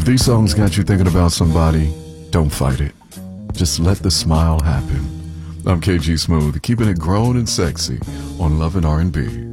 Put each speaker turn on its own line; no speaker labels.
If these songs got you thinking about somebody, don't fight it. Just let the smile happen. I'm KG Smooth, keeping it grown and sexy on Love and R&B.